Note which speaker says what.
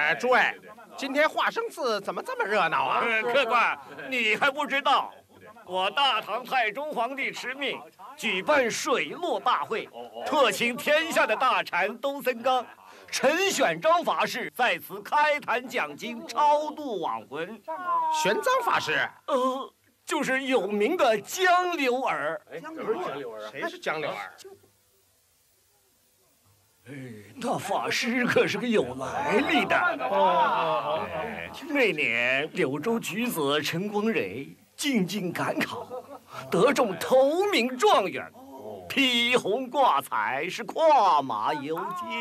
Speaker 1: 诸位，今天华生寺怎么这么热闹啊？
Speaker 2: 客官，你还不知道，我大唐太宗皇帝敕命举办水陆大会，特请天下的大禅东森刚、陈选章法师在此开坛讲经，超度亡魂。
Speaker 1: 玄奘法师，
Speaker 2: 就是有名的江流儿。
Speaker 1: 江流儿，谁是江流儿？
Speaker 2: 那法师可是个有来历的。那年柳州举子陈光蕊进京赶考，得中头名状元，披红挂彩，是跨马游街。